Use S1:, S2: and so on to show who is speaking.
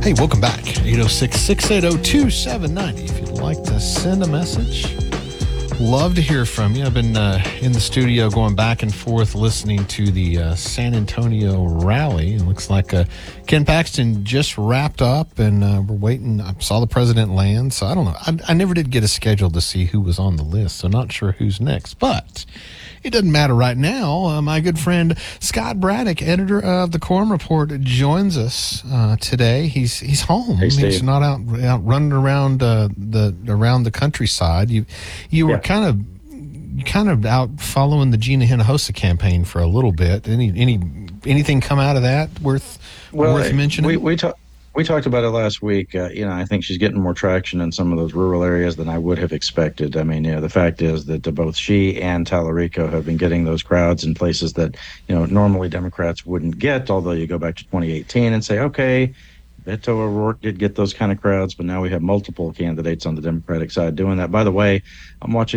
S1: Hey, welcome back. 806-680-2790. If you'd like to send a message, love to hear from you. I've been in the studio going back and forth listening to the San Antonio rally. It looks like Ken Paxton just wrapped up, and we're waiting. I saw the president land, so I don't know. I never did get a schedule to see who was on the list, so not sure who's next. But it doesn't matter right now. My good friend Scott Braddock, editor of the Quorum Report, joins us today. He's home.
S2: Hey, Steve.
S1: He's not out running around the countryside. You were kind of out following the Gina Hinojosa campaign for a little bit. Anything come out of that worth mentioning?
S2: We talked about it last week. I think she's getting more traction in some of those rural areas than I would have expected. I mean, the fact is that both she and Tallarico have been getting those crowds in places that, normally Democrats wouldn't get, although you go back to 2018 and say, okay, Beto O'Rourke did get those kind of crowds, but now we have multiple candidates on the Democratic side doing that. By the way, I'm watching